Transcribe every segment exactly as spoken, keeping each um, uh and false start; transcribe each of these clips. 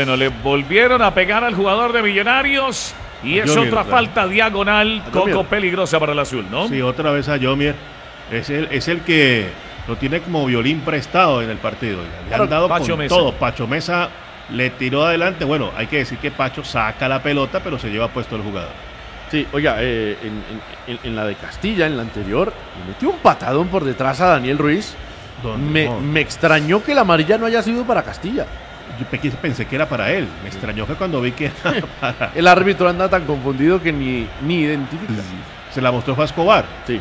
Bueno, le volvieron a pegar al jugador de Millonarios y es Yomier, otra claro. falta diagonal, Coco, Yomier. peligrosa para el azul, ¿no? Sí, otra vez a Yomier. Es el, es el que lo tiene como violín prestado en el partido. Le Claro, han dado Pacho con Mesa. todo. Pacho Mesa le tiró adelante. Bueno, hay que decir que Pacho saca la pelota, pero se lleva puesto el jugador. Sí, oiga, eh, en, en- en la de Castilla, en la anterior, le metió un patadón por detrás a Daniel Ruiz. ¿Dónde? Me, No. me extrañó que la amarilla no haya sido para Castilla. Yo pe- pensé que era para él. Me extrañó fue cuando vi que era para... El árbitro anda tan confundido que ni, ni identifica. Se la mostró a Escobar. Sí.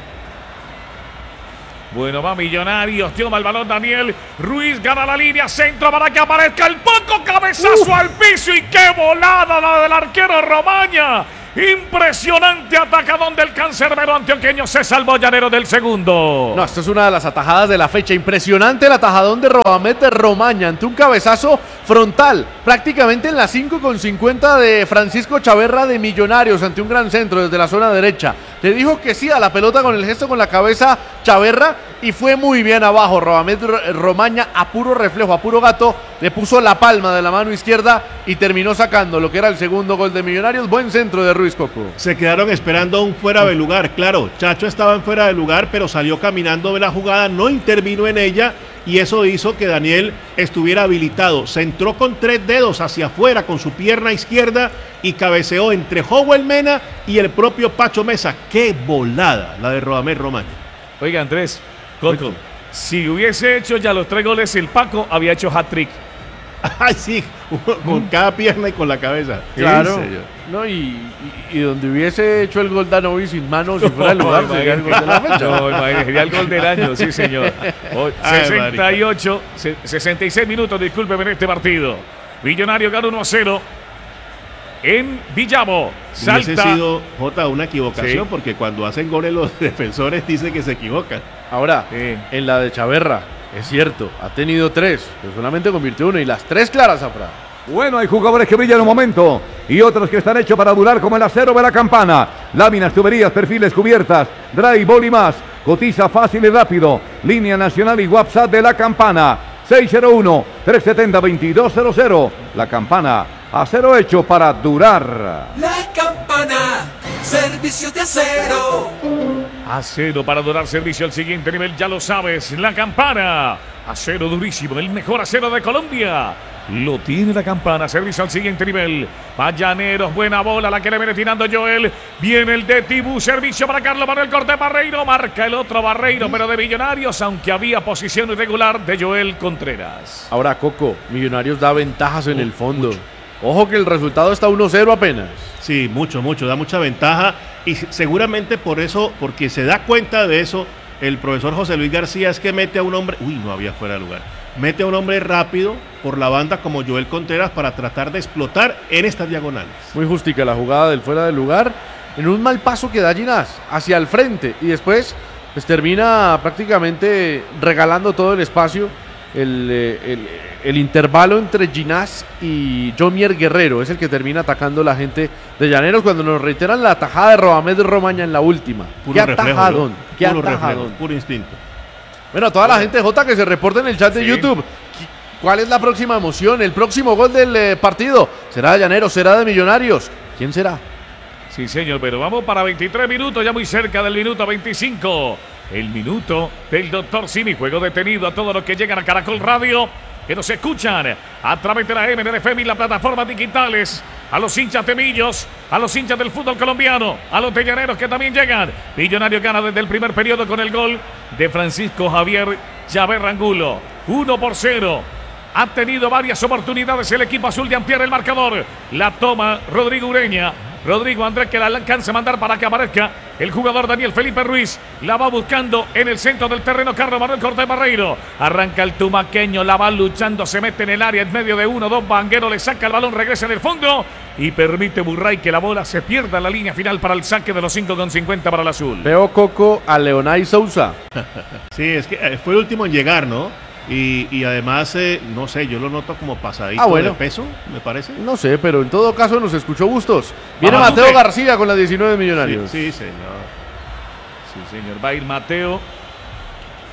Bueno, va Millonarios, toma el balón Daniel Ruiz, gana la línea, centro para que aparezca el Paco, cabezazo al piso y qué volada la del arquero Romaña. Impresionante atacadón del cancerbero antioqueño, se salvó Llanero del segundo. No, esto es una de las atajadas de la fecha. Impresionante el atajadón de Robamet de Romaña ante un cabezazo frontal, prácticamente en la cinco con cincuenta de Francisco Chaverra de Millonarios, ante un gran centro desde la zona derecha. Le dijo que sí a la pelota con el gesto con la cabeza Chaverra y fue muy bien abajo. Robamet Romaña a puro reflejo, a puro gato, le puso la palma de la mano izquierda y terminó sacando lo que era el segundo gol de Millonarios. Buen centro de Ruiz Coco. Se quedaron esperando un fuera de lugar. Claro, Chacho estaba en fuera de lugar, pero salió caminando de la jugada, no intervino en ella y eso hizo que Daniel estuviera habilitado. Se entró con tres dedos hacia afuera con su pierna izquierda y cabeceó entre Howell Mena y el propio Pacho Mesa. ¡Qué volada la de Rodamer Romaña! Oiga, Andrés, Coco, si hubiese hecho ya los tres goles, el Paco había hecho hat-trick. ¡Ay, sí! Con cada pierna y con la cabeza. Claro. Sí, señor. No, y, y, y donde hubiese hecho el gol Danovi sin manos, si fuera el lugar, No, sería el gol de la fecha. No, imagínate, sería el gol del año, sí, señor. O- Ay, sesenta y ocho, se- sesenta y seis minutos, discúlpeme, en este partido. Millonario gana uno a cero en Villamo. Hubiese Salta. sido, Jota, una equivocación Sí. porque cuando hacen goles los defensores dicen que se equivocan. Ahora, Sí. en la de Chaverra, es cierto, ha tenido tres, pero solamente convirtió una y las tres claras a Prada. Bueno, hay jugadores que brillan un momento y otros que están hechos para durar como el acero de la campana. Láminas, tuberías, perfiles, cubiertas, dry, bol y más. Cotiza fácil y rápido. Línea nacional y WhatsApp de la campana. seis cero uno, tres siete cero, dos dos cero cero. La campana, acero hecho para durar. La campana, servicio de acero. Acero para dorar servicio al siguiente nivel, ya lo sabes, la campana. Acero durísimo, el mejor acero de Colombia. Lo tiene la campana, servicio al siguiente nivel. Payaneros, buena bola, la que le viene tirando Joel. Viene el de Tibú, servicio para Carlos Manuel Cortés Barreiro. Marca el otro Barreiro, pero de Millonarios, aunque había posición irregular de Joel Contreras. Ahora, Coco, Millonarios da ventajas en el fondo. Ojo que el resultado está uno cero apenas. Sí, mucho, mucho, da mucha ventaja y seguramente por eso, porque se da cuenta de eso, el profesor José Luis García es que mete a un hombre, uy, no había fuera de lugar, mete a un hombre rápido por la banda como Joel Contreras para tratar de explotar en estas diagonales. Muy justica la jugada del fuera del lugar. En un mal paso que da Ginás hacia el frente y después pues, termina prácticamente regalando todo el espacio. El, eh, el, el intervalo entre Ginás y Jomier Guerrero es el que termina atacando la gente de Llaneros cuando nos reiteran la atajada de Robamed Romaña en la última. Puro qué reflejo, atajadón, ¿no? qué Puro atajadón. reflejo, puro instinto. Bueno, a toda la gente J que se reporta en el chat de Sí. YouTube. ¿Cuál es la próxima emoción? El próximo gol del eh, partido. ¿Será de Llaneros? ¿Será de Millonarios? ¿Quién será? Sí, señor, pero vamos para veintitrés minutos, ya muy cerca del minuto veinticinco. El minuto del doctor Simi, juego detenido a todos los que llegan a Caracol Radio, que nos escuchan a través de la M N F M y las plataformas digitales, a los hinchas de Millos, a los hinchas del fútbol colombiano, a los de Llaneros que también llegan. Millonario gana desde el primer periodo con el gol de Francisco Javier Chaverra Angulo, uno por cero. Ha tenido varias oportunidades el equipo azul de ampliar el marcador. La toma Rodrigo Ureña. Rodrigo Andrés que la alcanza a mandar para que aparezca el jugador Daniel Felipe Ruiz. La va buscando en el centro del terreno Carlos Manuel Cortés Barreiro. Arranca el tumaqueño, la va luchando, se mete en el área en medio de uno, dos, Vanguero le saca el balón, regresa en el fondo y permite Burray que la bola se pierda en la línea final para el saque de los cinco con cincuenta para el azul. Veo Coco a Leonay Sousa. Sí, es que eh, fue el último en llegar, ¿no? Y, y además, eh, no sé, yo lo noto como pasadito Ah, bueno. de peso, me parece. No sé, pero en todo caso nos escuchó Bustos. Viene Babatunde. Mateo García con la diecinueve Sí, Millonarios. sí, señor. Sí, señor. Va a ir Mateo.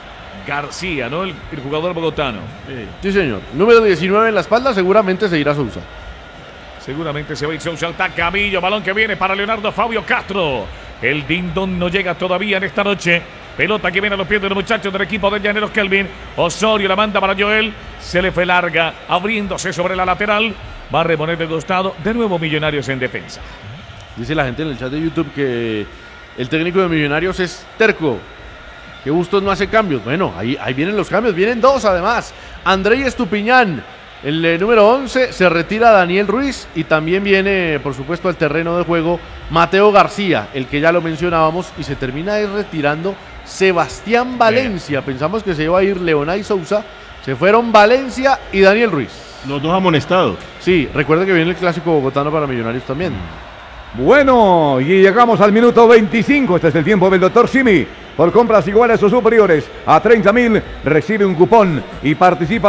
García, ¿no? El, el jugador bogotano. Sí, señor. Número diecinueve en la espalda, seguramente se irá Sousa. Seguramente se va a ir Sousa, alta Camillo, balón que viene para Leonardo Fabio Castro. El ding-dong no llega todavía en esta noche. Pelota que viene a los pies de los muchachos del equipo de Llaneros Kelvin. Osorio la manda para Joel. Se le fue larga, abriéndose sobre la lateral. Va a reponer de costado. De nuevo Millonarios en defensa. Dice la gente en el chat de YouTube que el técnico de Millonarios es terco, que Bustos no hace cambios. Bueno, ahí, ahí vienen los cambios, vienen dos además. Andrei Estupiñán, el eh, número once, se retira Daniel Ruiz y también viene, por supuesto, al terreno de juego Mateo García, el que ya lo mencionábamos, y se termina ahí retirando Sebastián Valencia. Bien. Pensamos que se iba a ir Leonay Sousa, se fueron Valencia y Daniel Ruiz. Los dos amonestados. Sí, recuerda que viene el clásico bogotano para Millonarios también. Bueno, y llegamos al minuto veinticinco. Este es el tiempo del doctor Simi. Por compras iguales o superiores a treinta mil, recibe un cupón y participa